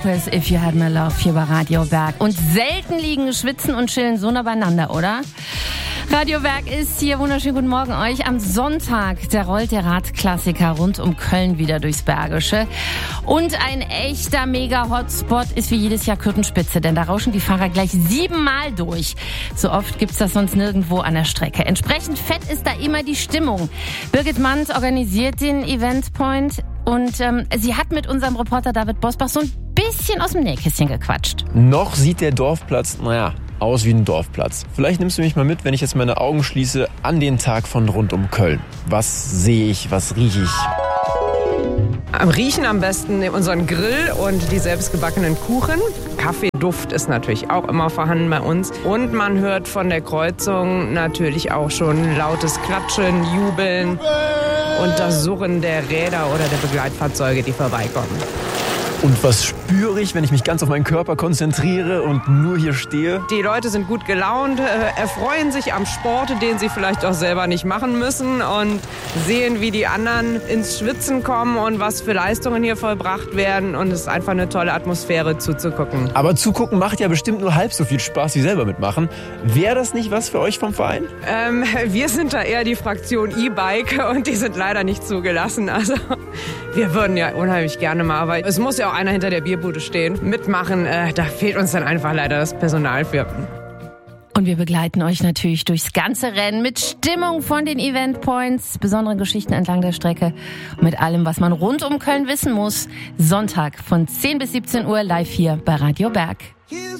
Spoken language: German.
If You Had My Love hier bei Radio Berg. Und selten liegen Schwitzen und Chillen so nah beieinander, oder? Radio Berg ist hier. Wunderschönen guten Morgen euch. Am Sonntag, da rollt der Radklassiker rund um Köln wieder durchs Bergische. Und ein echter Mega-Hotspot ist wie jedes Jahr Kürtenspitze, denn da rauschen die Fahrer gleich 7-mal durch. So oft gibt's das sonst nirgendwo an der Strecke. Entsprechend fett ist da immer die Stimmung. Birgit Mandt organisiert den Eventpoint und sie hat mit unserem Reporter David Bosbach so ein bisschen aus dem Nähkästchen gequatscht. Noch sieht der Dorfplatz, aus wie ein Dorfplatz. Vielleicht nimmst du mich mal mit, wenn ich jetzt meine Augen schließe, an den Tag von rund um Köln. Was sehe ich, was rieche ich? Riechen am besten unseren Grill und die selbstgebackenen Kuchen. Kaffeeduft ist natürlich auch immer vorhanden bei uns. Und man hört von der Kreuzung natürlich auch schon lautes Klatschen, Jubeln und das Surren der Räder oder der Begleitfahrzeuge, die vorbeikommen. Und was spüre ich, wenn ich mich ganz auf meinen Körper konzentriere und nur hier stehe? Die Leute sind gut gelaunt, erfreuen sich am Sport, den sie vielleicht auch selber nicht machen müssen und sehen, wie die anderen ins Schwitzen kommen und was für Leistungen hier vollbracht werden. Und es ist einfach eine tolle Atmosphäre zuzugucken. Aber zugucken macht ja bestimmt nur halb so viel Spaß wie selber mitmachen. Wäre das nicht was für euch vom Verein? Wir sind da eher die Fraktion E-Bike und die sind leider nicht zugelassen. Also wir würden ja unheimlich gerne mal, aber es muss ja auch einer hinter der Bierbude stehen, mitmachen. Da fehlt uns dann einfach leider das Personal für. Und wir begleiten euch natürlich durchs ganze Rennen mit Stimmung von den Eventpoints, besonderen Geschichten entlang der Strecke und mit allem, was man rund um Köln wissen muss. Sonntag von 10 bis 17 Uhr live hier bei Radio Berg.